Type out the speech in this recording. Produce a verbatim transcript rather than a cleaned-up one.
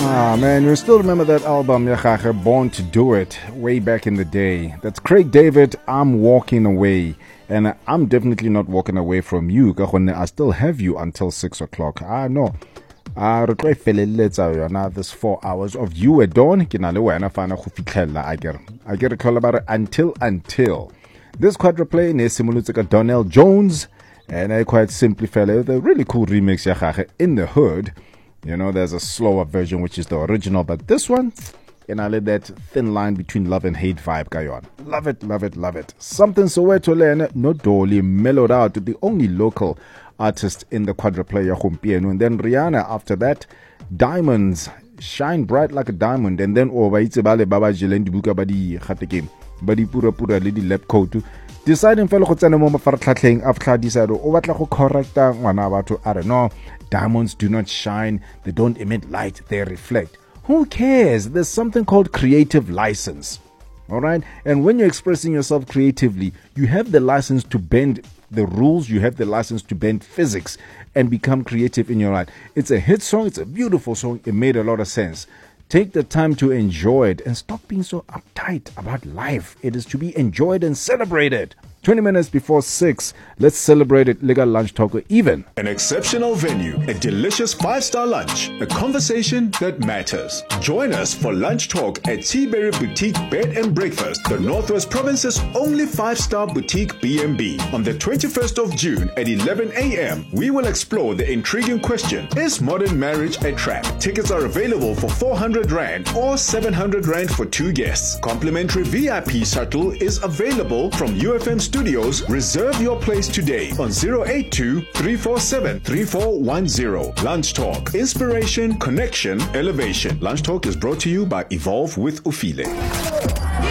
Ah, man, you still remember that album, Yachache, Born to Do It, way back in the day. That's Craig David, I'm Walking Away. And I'm definitely not walking away from you, because I still have you until six o'clock. Ah, no. Ah, re tlo feleletsa yona this four hours of you at dawn. Ke na le wena fana go fitlhella a kere. A kere tlhola ba re until until. This quadruplay ne simolotse ka Donnell Jones, and I quite simply fell with a really cool remix Yachache in the hood. You know, there's a slower version, which is the original, but this one, and I let that thin line between love and hate vibe go on. Love it, love it, love it. Something Soweto Lene, no dolly, mellowed out to the only local artist in the quadruplay, and then Rihanna after that, Diamonds, Shine Bright Like a Diamond, and then oh, Baitse Bale Baba Jilendi Buka Badi Khateke, Badi Pura Pura Lady Lep Coat. Deciding fellow Hotsana Moma Fartlatling after decided, oh, what like correcta, one about to, I don't know. Diamonds do not shine, they don't emit light, they reflect. Who cares? There's something called creative license. All right? And when you're expressing yourself creatively, you have the license to bend the rules, you have the license to bend physics and become creative in your life. It's a hit song, it's a beautiful song, it made a lot of sense. Take the time to enjoy it and stop being so uptight about life. It is to be enjoyed and celebrated. twenty minutes before six, let's celebrate it. Legal Lunch Talk even. An exceptional venue, a delicious five-star lunch, a conversation that matters. Join us for Lunch Talk at Seaberry Boutique Bed and Breakfast, the Northwest Province's only five-star boutique B and B. On the twenty-first of June at eleven a.m., we will explore the intriguing question, is modern marriage a trap? Tickets are available for four hundred rand or seven hundred rand for two guests. Complimentary V I P shuttle is available from U F M Studios. Reserve your place today on zero eight two, three four seven, three four one zero. Lunch Talk. Inspiration, connection, elevation. Lunch Talk is brought to you by Evolve with Ufile.